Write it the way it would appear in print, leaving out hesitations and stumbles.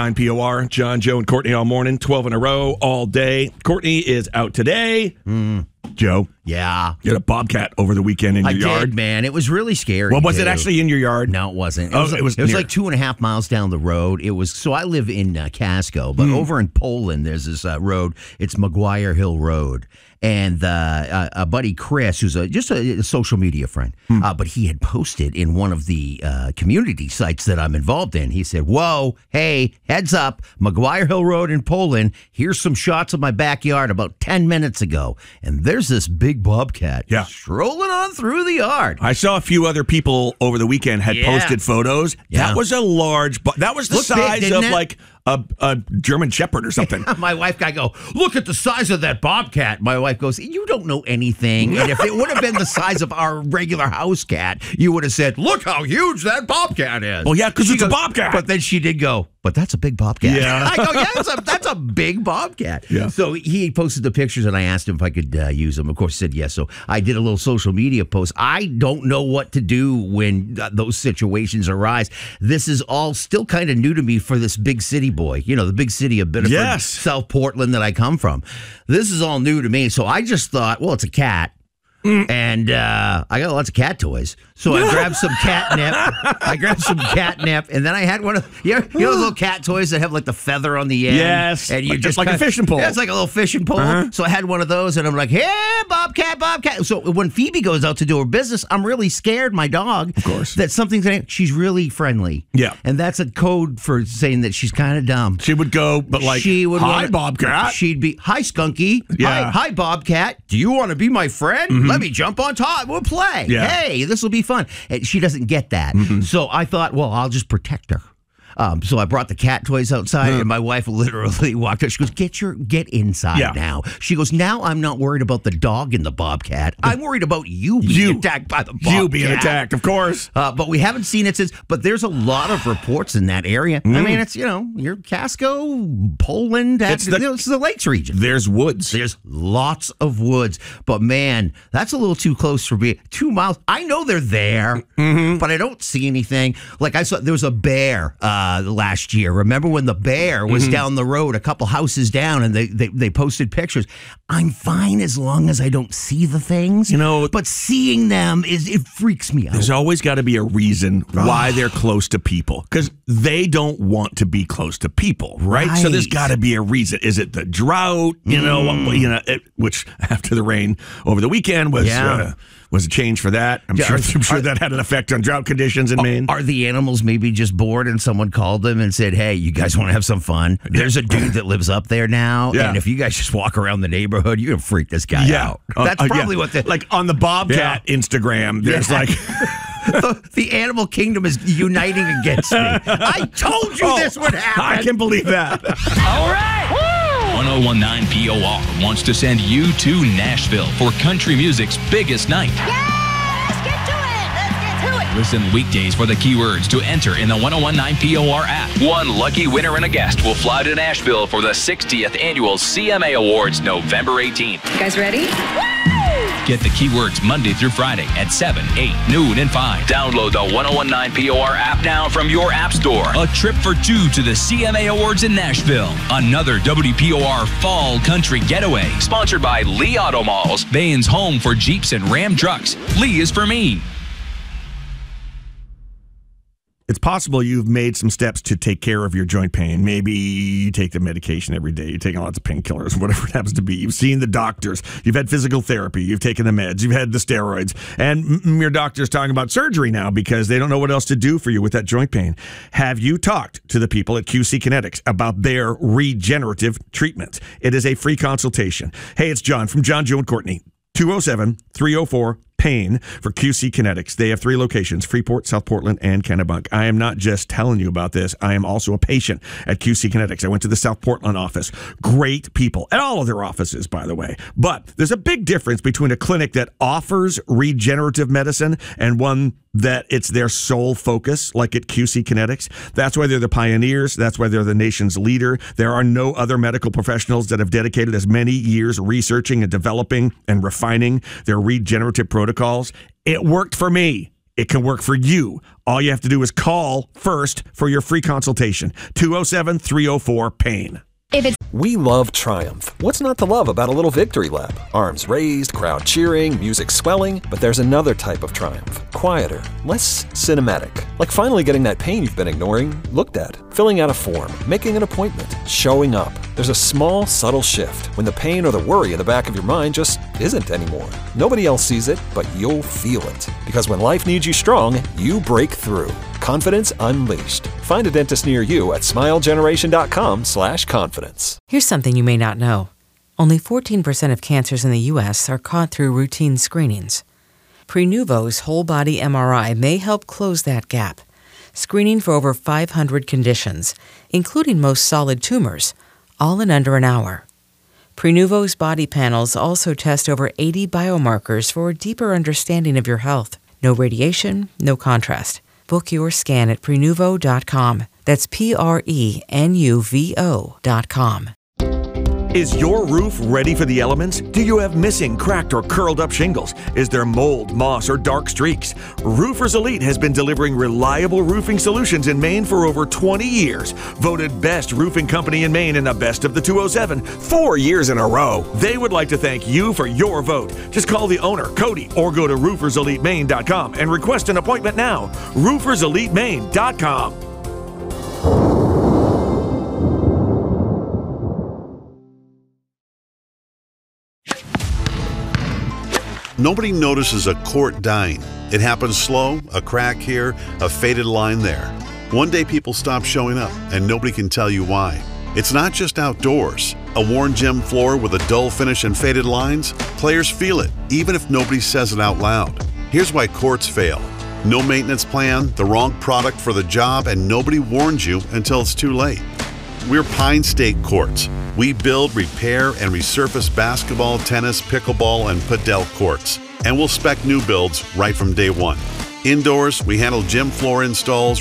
1019 POR. John, Joe, and Courtney all morning, 12 in a row, all day. Courtney is out today. Joe. Yeah. You had a bobcat over the weekend in your yard. Did, man. It was really scary. Well, was it actually in your yard? No, it wasn't. It was like 2.5 miles down the road. So I live in Casco, but over in Poland, there's this road. It's McGuire Hill Road. And a buddy, Chris, who's just a social media friend, but he had posted in one of the community sites that I'm involved in. He said, whoa, hey, heads up, McGuire Hill Road in Poland. Here's some shots of my backyard about 10 minutes ago. And there's this big bobcat strolling on through the yard. I saw a few other people over the weekend had posted photos. Yeah. That was a large, that was the size big, of it? like a German Shepherd or something. My wife, I go, look at the size of that bobcat. My wife goes, you don't know anything. And if it would have been the size of our regular house cat, you would have said, look how huge that bobcat is. Well, yeah, because it's a bobcat. But then she did go, but that's a big bobcat. Yeah. I go, yeah, that's a big bobcat. Yeah. So he posted the pictures, and I asked him if I could use them. Of course, he said yes. So I did a little social media post. I don't know what to do when those situations arise. This is all still kind of new to me for this big city boy. You know, the big city of Biddeford, South Portland that I come from. This is all new to me. So I just thought, well, it's a cat. And I got lots of cat toys. So I grabbed some catnip. And then I had one of you know those little cat toys that have like the feather on the end. Yes, and you just like a fishing pole. Yeah, it's like a little fishing pole. So I had one of those, and I'm like, hey, bobcat. So when Phoebe goes out to do her business, I'm really scared. My dog, of course, that something's gonna. She's really friendly. Yeah, and that's a code for saying that she's kind of dumb. She would go, but like, hi, bobcat. She'd be, hi, Skunky. Yeah. Hi, bobcat. Do you want to be my friend? Let me jump on top. We'll play. Yeah. Hey, this will be fun. And she doesn't get that. So I thought, well, I'll just protect her. So I brought the cat toys outside, and my wife literally walked out. She goes, get inside now. She goes, now I'm not worried about the dog and the bobcat. I'm worried about you being attacked by the bobcat. You being attacked, of course. But we haven't seen it since. But there's a lot of reports in that area. I mean, it's, you're Casco, Poland. It's the Lakes region. There's woods. There's lots of woods. But, man, that's a little too close for me. 2 miles. I know they're there, but I don't see anything. Like I saw there was a bear last year. Remember when the bear was down the road, a couple houses down, and they posted pictures. I'm fine as long as I don't see the things. But seeing them it freaks me out. There's always got to be a reason why they're close to people, because they don't want to be close to people, right? So there's got to be a reason. Is it the drought? Which after the rain over the weekend was a change for that. I'm sure that had an effect on drought conditions in Maine. Are the animals maybe just bored and someone called them and said, hey, you guys want to have some fun? There's a dude that lives up there now, and if you guys just walk around the neighborhood, you're going to freak this guy out. That's probably what like on the Bobcat Instagram, there's like... the animal kingdom is uniting against me. I told you this would happen. I can believe that. All right. Woo! 1019 POR wants to send you to Nashville for country music's biggest night. Yeah, let's get to it. Let's get to it. Listen weekdays for the keywords to enter in the 1019 POR app. One lucky winner and a guest will fly to Nashville for the 60th annual CMA Awards November 18th. You guys ready? Get the keywords Monday through Friday at 7, 8, noon, and 5. Download the 1019 POR app now from your app store. A trip for two to the CMA Awards in Nashville. Another WPOR Fall Country Getaway. Sponsored by Lee Auto Malls. Bain's home for Jeeps and Ram trucks. Lee is for me. It's possible you've made some steps to take care of your joint pain. Maybe you take the medication every day. You're taking lots of painkillers, whatever it happens to be. You've seen the doctors. You've had physical therapy. You've taken the meds. You've had the steroids. And your doctor's talking about surgery now because they don't know what else to do for you with that joint pain. Have you talked to the people at QC Kinetics about their regenerative treatments? It is a free consultation. Hey, it's John from John, Joe, and Courtney. 207-304-PAIN for QC Kinetics. They have 3 locations, Freeport, South Portland, and Kennebunk. I am not just telling you about this. I am also a patient at QC Kinetics. I went to the South Portland office. Great people at all of their offices, by the way. But there's a big difference between a clinic that offers regenerative medicine and one that it's their sole focus, like at QC Kinetics. That's why they're the pioneers. That's why they're the nation's leader. There are no other medical professionals that have dedicated as many years researching and developing and refining their regenerative protocols. It worked for me. It can work for you. All you have to do is call first for your free consultation. 207-304-PAIN. We love Triumph. What's not to love about a little victory lap? Arms raised, crowd cheering, music swelling. But there's another type of triumph. Quieter, less cinematic. Like finally getting that pain you've been ignoring looked at. Filling out a form, making an appointment, showing up. There's a small, subtle shift when the pain or the worry in the back of your mind just isn't anymore. Nobody else sees it, but you'll feel it. Because when life needs you strong, you break through. Confidence Unleashed. Find a dentist near you at smilegeneration.com/confidence. Here's something you may not know. Only 14% of cancers in the U.S. are caught through routine screenings. Prenuvo's whole-body MRI may help close that gap, screening for over 500 conditions, including most solid tumors, all in under an hour. Prenuvo's body panels also test over 80 biomarkers for a deeper understanding of your health. No radiation, no contrast. Book your scan at Prenuvo.com. That's Prenuvo.com. Is your roof ready for the elements? Do you have missing, cracked, or curled up shingles? Is there mold, moss, or dark streaks? Roofers Elite has been delivering reliable roofing solutions in Maine for over 20 years. Voted best roofing company in Maine in the Best of the 207 4 years in a row. They would like to thank you for your vote. Just call the owner, Cody, or go to rooferselitemaine.com and request an appointment now. rooferselitemaine.com. Nobody notices a quart dying. It happens slow, a crack here, a faded line there. One day people stop showing up and nobody can tell you why. It's not just outdoors. A worn gym floor with a dull finish and faded lines? Players feel it, even if nobody says it out loud. Here's why quarts fail. No maintenance plan, the wrong product for the job, and nobody warns you until it's too late. We're Pine State Courts. We build, repair, and resurface basketball, tennis, pickleball, and padel courts. And we'll spec new builds right from day one. Indoors, we handle gym floor installs,